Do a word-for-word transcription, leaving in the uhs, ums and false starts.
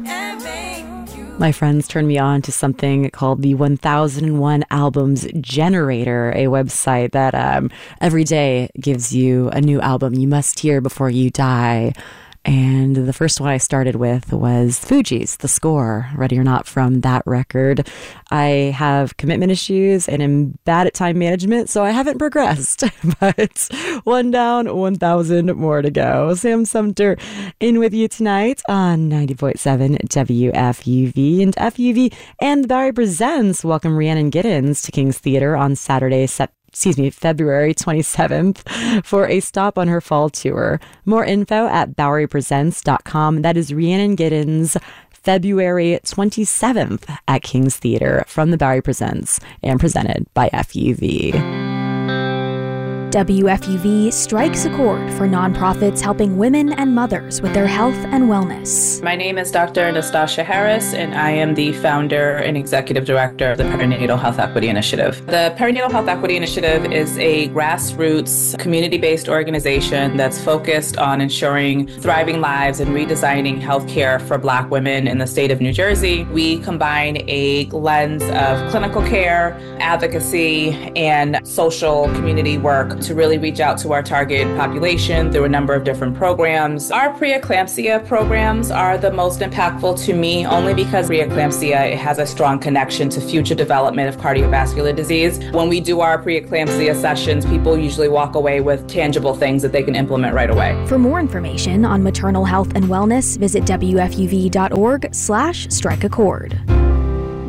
My friends turned me on to something called the one thousand one Albums Generator, a website that um, every day gives you a new album you must hear before you die. And the first one I started with was Fugees, The Score, Ready or Not, from that record. I have commitment issues and am bad at time management, so I haven't progressed. But one down, one thousand more to go. Sam Sumter in with you tonight on ninety point seven W F U V. And F U V and the Bowery Presents welcome Rhiannon Giddens to King's Theater on Saturday, September. excuse me, February twenty-seventh for a stop on her fall tour. More info at bowery presents dot com. That is Rhiannon Giddens, February twenty-seventh at King's Theater from the Bowery Presents and presented by F U V. W F U V strikes a chord for nonprofits helping women and mothers with their health and wellness. My name is Doctor Nastasia Harris, and I am the founder and executive director of the Perinatal Health Equity Initiative. The Perinatal Health Equity Initiative is a grassroots, community-based organization that's focused on ensuring thriving lives and redesigning healthcare for Black women in the state of New Jersey. We combine a lens of clinical care, advocacy, and social community work to really reach out to our target population through a number of different programs. Our preeclampsia programs are the most impactful to me only because preeclampsia has a strong connection to future development of cardiovascular disease. When we do our preeclampsia sessions, people usually walk away with tangible things that they can implement right away. For more information on maternal health and wellness, visit W F U V dot org slash strike a chord.